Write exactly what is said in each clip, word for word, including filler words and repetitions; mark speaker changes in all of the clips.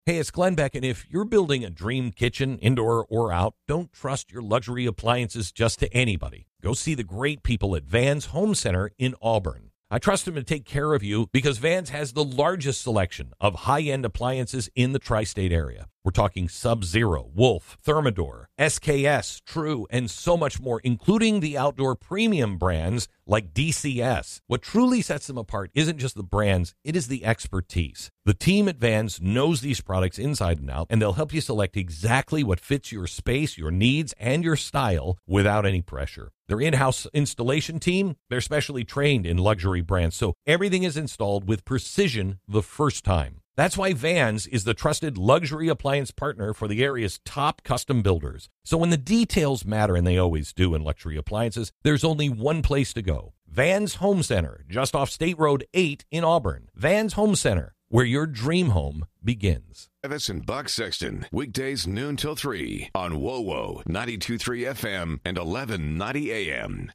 Speaker 1: Hey, it's Glenn Beck, and if you're building a dream kitchen, indoor or out, don't trust your luxury appliances just to anybody. Go see the great people at Vans Home Center in Auburn. I trust them to take care of you because Vans has the largest selection of high-end appliances in the tri-state area. We're talking Sub-Zero, Wolf, Thermador, S K S, True, and so much more, including the outdoor premium brands like D C S. What truly sets them apart isn't just the brands, it is the expertise. The team at Vans knows these products inside and out, and they'll help you select exactly what fits your space, your needs, and your style without any pressure. Their in-house installation team, they're specially trained in luxury brands, so everything is installed with precision the first time. That's why Vans is the trusted luxury appliance partner for the area's top custom builders. So when the details matter, and they always do in luxury appliances, there's only one place to go. Vans Home Center, just off State Road eight in Auburn. Vans Home Center, where your dream home begins.
Speaker 2: Travis and Buck Sexton, weekdays noon till three on W O W O ninety-two point three F M and eleven ninety A M.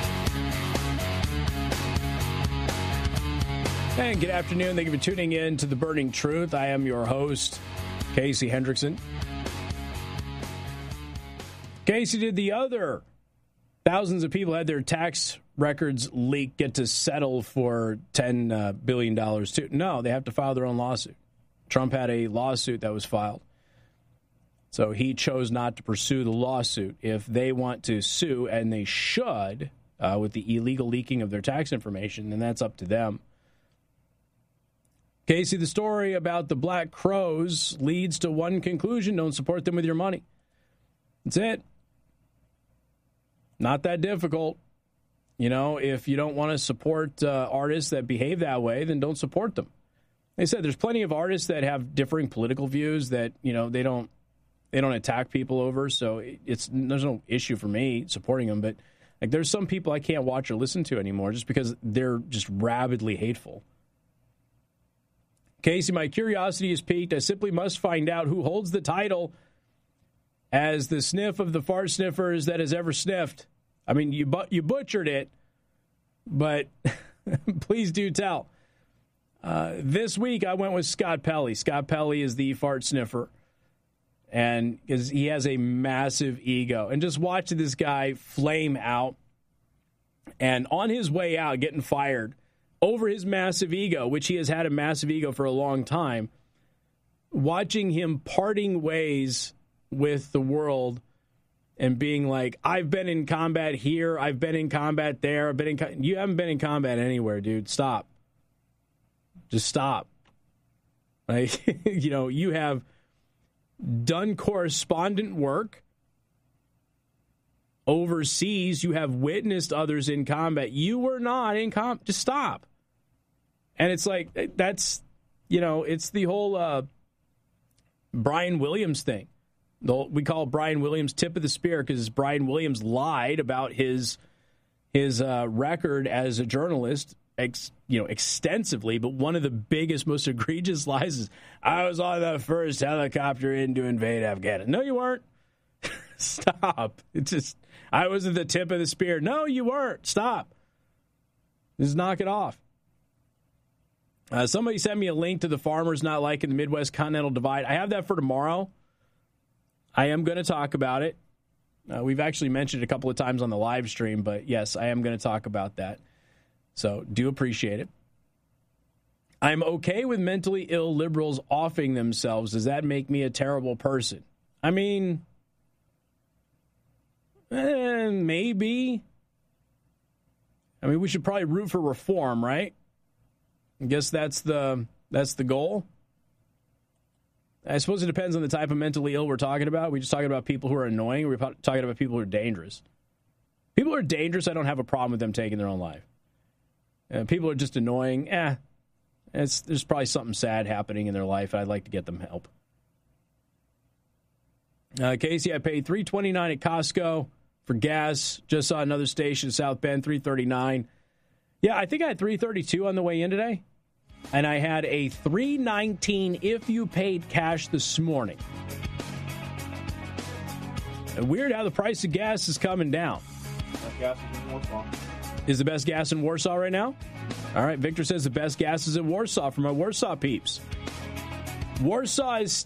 Speaker 3: And good afternoon. Thank you for tuning in to The Burning Truth. I am your host, Casey Hendrickson. Casey, did the other thousands of people had their tax records leaked get to settle for ten billion dollars too? No, they have to file their own lawsuit. Trump had a lawsuit that was filed. So he chose not to pursue the lawsuit. If they want to sue, and they should, uh, with the illegal leaking of their tax information, then that's up to them. Casey, the story about the Black Crows leads to one conclusion: don't support them with your money. That's it. Not that difficult. You know, if you don't want to support uh, artists that behave that way, then don't support them. They said there's plenty of artists that have differing political views that, you know, they don't they don't attack people over, so it's there's no issue for me supporting them. But like, there's some people I can't watch or listen to anymore just because they're just rabidly hateful. Casey, my curiosity is piqued. I simply must find out who holds the title as the sniff of the fart sniffers that has ever sniffed. I mean, you but you butchered it, but please do tell. Uh, this week, I went with Scott Pelley. Scott Pelley is the fart sniffer, and because he has a massive ego. And just watching this guy flame out, and on his way out, getting fired over his massive ego, which he has had a massive ego for a long time, watching him parting ways with the world and being like, I've been in combat here, I've been in combat there, I've been in co-. You haven't been in combat anywhere, dude. Stop. Just stop. Like, you know, you have done correspondent work overseas. You have witnessed others in combat. You were not in combat. Just stop. And it's like, that's, you know, it's the whole uh, Brian Williams thing. The, we call Brian Williams tip of the spear because Brian Williams lied about his his uh, record as a journalist, ex, you know, extensively. But one of the biggest, most egregious lies is, I was on the first helicopter in to invade Afghanistan. No, you weren't. Stop. It's just, I was at the tip of the spear. No, you weren't. Stop. Just knock it off. Uh, somebody sent me a link to the farmers not liking the Midwest Continental Divide. I have that for tomorrow. I am going to talk about it. Uh, we've actually mentioned it a couple of times on the live stream, but yes, I am going to talk about that. So do appreciate it. I'm okay with mentally ill liberals offing themselves. Does that make me a terrible person? I mean, eh, maybe. I mean, we should probably root for reform, right? I guess that's the that's the goal. I suppose it depends on the type of mentally ill we're talking about. We're just talking about people who are annoying. We're talking about people who are dangerous. People who are dangerous, I don't have a problem with them taking their own life. Uh, people who are just annoying, eh, it's, there's probably something sad happening in their life. I'd like to get them help. Uh, Casey, I paid three twenty-nine at Costco for gas. Just saw another station in South Bend, three thirty-nine. Yeah, I think I had three thirty-two on the way in today. And I had a three nineteen if you paid cash this morning. And weird how the price of gas is coming down.
Speaker 4: Best gas is in Warsaw.
Speaker 3: Is the best gas in Warsaw right now? All right, Victor says the best gas is in Warsaw for my Warsaw peeps. Warsaw is